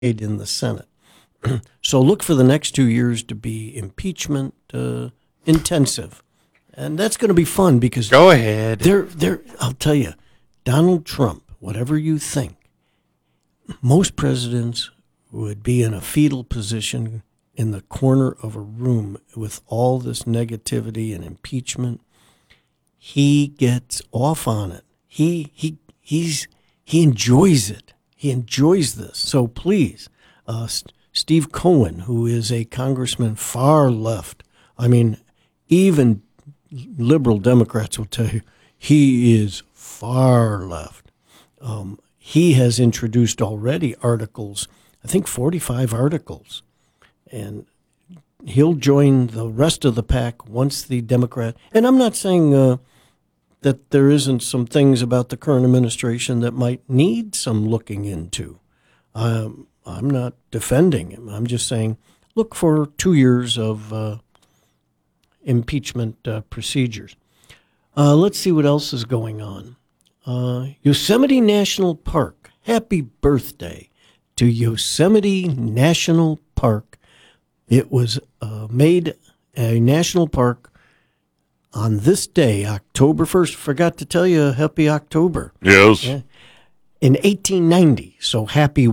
in the Senate. So look for the next 2 years to be impeachment intensive. And that's going to be fun because go ahead. I'll tell you, Donald Trump, whatever you think, most presidents would be in a fetal position in the corner of a room with all this negativity and impeachment. He gets off on it. He enjoys it. He enjoys this. So please, Steve Cohen, who is a congressman far left, I mean, even liberal Democrats will tell you he is far left. He has introduced already articles, I think 45 articles, and he'll join the rest of the pack once the Democrat. And I'm not saying that there isn't some things about the current administration that might need some looking into. I'm not defending him. I'm just saying look for 2 years of impeachment procedures. Let's see what else is going on. Yosemite National Park. Happy birthday to Yosemite National Park. It was made a national park on this day, October 1st. Forgot to tell you, happy October. Yes. Yeah. In 1890. So happy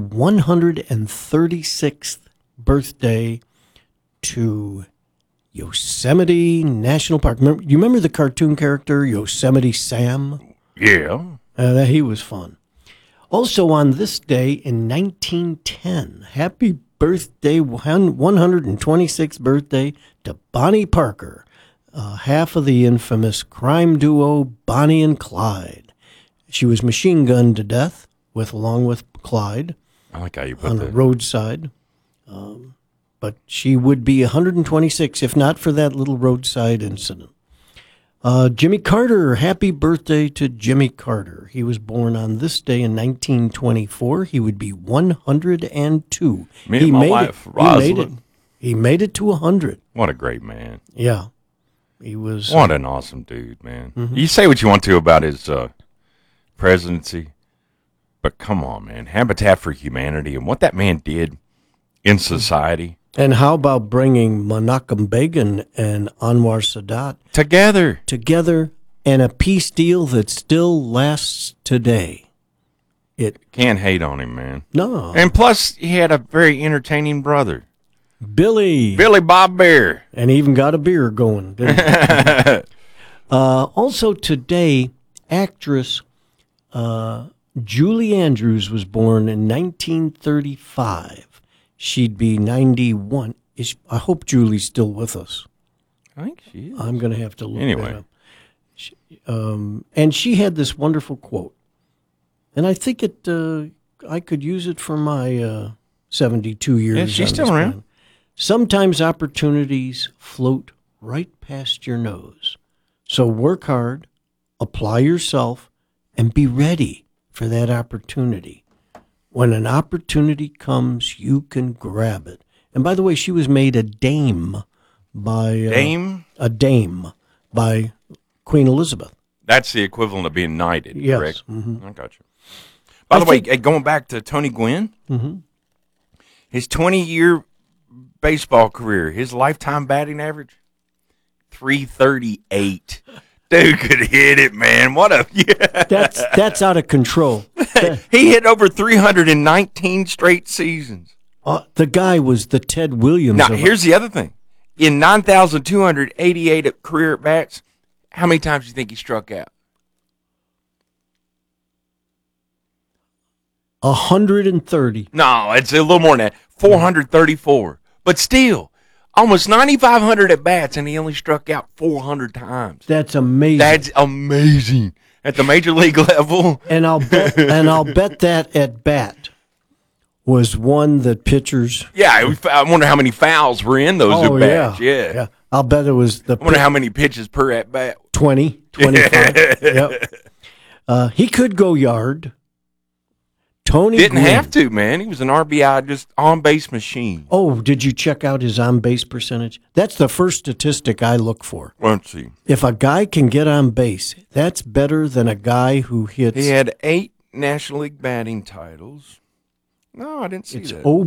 136th birthday to Yosemite National Park. You remember the cartoon character Yosemite Sam? Yeah. He was fun. Also on this day in 1910, happy birthday, 126th birthday to Bonnie Parker, half of the infamous crime duo Bonnie and Clyde. She was machine gunned to death along with Clyde. I like how you put on that. the roadside. But she would be 126 if not for that little roadside incident. Jimmy Carter, happy birthday to Jimmy Carter. He was born on this day in 1924. He would be 102. Me and my wife, Rosalind. He made it to 100. What a great man. Yeah. He was. What an awesome dude, man. Mm-hmm. You say what you want to about his presidency, but come on, man. Habitat for Humanity and what that man did in society. And how about bringing Menachem Begin and Anwar Sadat together and a peace deal that still lasts today? It can't hate on him, man. No. And plus, he had a very entertaining brother. Billy Bob Bear. And he even got a beer going. Also today, actress Julie Andrews was born in 1935. She'd be 91. I hope Julie's still with us. I think she is. I'm going to have to look anyway. that up. And she had this wonderful quote. And I think I could use it for my 72 years. Yeah, she's still around. Plan. Sometimes opportunities float right past your nose. So work hard, apply yourself, and be ready for that opportunity. When an opportunity comes, you can grab it. And by the way, she was made a dame by Queen Elizabeth. That's the equivalent of being knighted, yes. Correct? Mm-hmm. I got you. By the way, going back to Tony Gwynn, his 20-year baseball career, his lifetime batting average, 338. Dude could hit it, man. What a That's out of control. He hit over 319 straight seasons. The guy was the Ted Williams. Now, here's the other thing. In 9,288 career at-bats, how many times do you think he struck out? 130. No, it's a little more than that. 434. But still, almost 9,500 at-bats, and he only struck out 400 times. That's amazing. That's amazing. At the major league level. And I'll bet that at-bat was one that pitchers... Yeah, I wonder how many fouls were in those at-bats. Yeah. I'll bet it was I wonder how many pitches per at-bat. 20, 25. Yep. He could go yard. Tony didn't Gwynn. have to, man. He was an RBI, just on-base machine. Oh, did you check out his on-base percentage? That's the first statistic I look for. Let's see. If a guy can get on base, that's better than a guy who hits... He had 8 National League batting titles. No, I didn't see It's that.